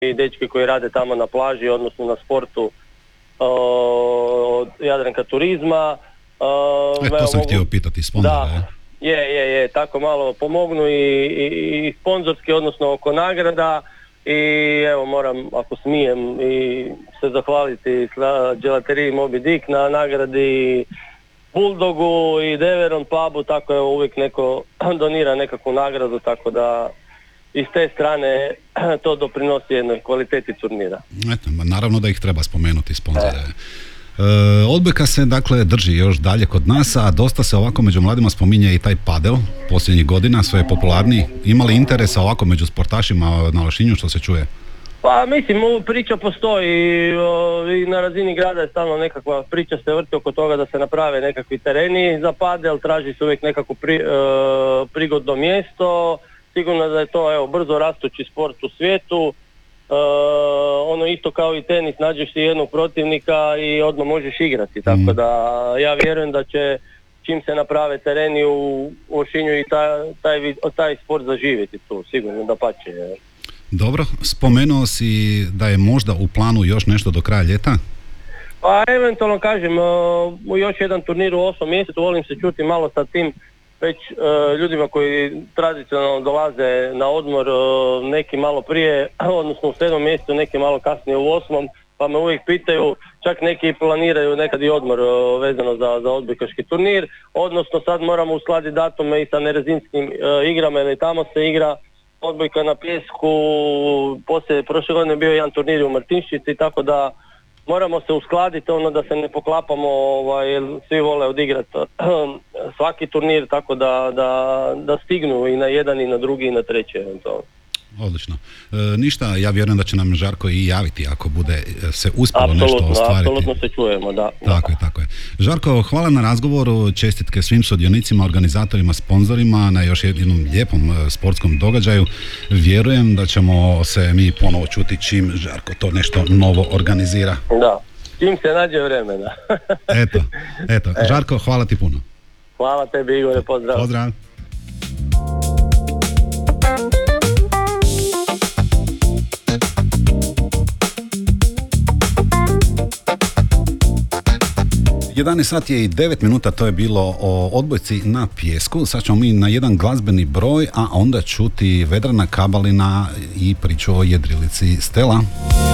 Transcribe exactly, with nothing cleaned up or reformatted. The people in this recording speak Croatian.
i dečki koji rade tamo na plaži, odnosno na sportu od Jadranka turizma. E, to sam mogu... htio pitati, sponzora, da, je? Je, je, je, tako malo pomognu i, i, i sponzorski, odnosno oko nagrada. I evo moram, ako smijem, i se zahvaliti Gelateriji Moby Dick na nagradi Bulldogu i Deveron pubu, tako je uvijek neko donira nekakvu nagradu, tako da i s te strane to doprinosi jednoj kvaliteti turnira. Eto, naravno da ih treba spomenuti, sponzore. E. E, odbojka se dakle drži još dalje kod nas, a dosta se ovako među mladima spominje i taj padel posljednjih godina, sve je popularniji. Ima li interesa ovako među sportašima na Lošinju, što se čuje? Pa mislim, priča postoji i na razini grada je stalno nekakva priča se vrti oko toga da se naprave nekakvi tereni za padel, traži se uvijek nekako pri, e, prigodno mjesto. Sigurno da je to evo, brzo rastući sport u svijetu. Uh, ono isto kao i tenis, nađeš si jednog protivnika i odmah možeš igrati, tako mm. da ja vjerujem da će čim se naprave tereni u Lošinju i taj, taj, taj sport zaživjeti tu, sigurno da pače. Dobro, spomenuo si da je možda u planu još nešto do kraja ljeta? Pa eventualno kažem, uh, još jedan turnir u osmom mjesecu, volim se čuti malo sa tim već uh, ljudima koji tradicionalno dolaze na odmor, uh, neki malo prije, odnosno u sedmom mjesecu, neki malo kasnije u osmom, pa me uvijek pitaju, čak neki planiraju nekad i odmor uh, vezano za, za odbojkaški turnir, odnosno sad moramo uskladiti datume i sa nerezinskim uh, igrama, jer tamo se igra odbojka na pijesku, poslije prošle godine bio jedan turnir u Martinščici, tako da moramo se uskladiti ono da se ne poklapamo, ovaj, jer svi vole odigrati svaki turnir, tako da, da, da stignu i na jedan i na drugi i na treći eventualno. Odlično. E, ništa, ja vjerujem da će nam Žarko i javiti ako bude se uspjelo apsolutno, nešto ostvariti. Apsolutno se čujemo, da. Tako je, tako je. Žarko, hvala na razgovoru, čestitke svim sudionicima, organizatorima, sponzorima na još jednom lijepom sportskom događaju. Vjerujem da ćemo se mi ponovo čuti čim Žarko to nešto novo organizira. Da, čim se nađe vremena. eto, eto. E. Žarko, hvala ti puno. Hvala tebi, Igore, pozdrav. Pozdrav. jedanaest sati je i devet minuta, to je bilo o odbojci na pijesku. Sad ćemo mi na jedan glazbeni broj, a onda čuti Vedrana Kabalina i priču o jedrilici Stela.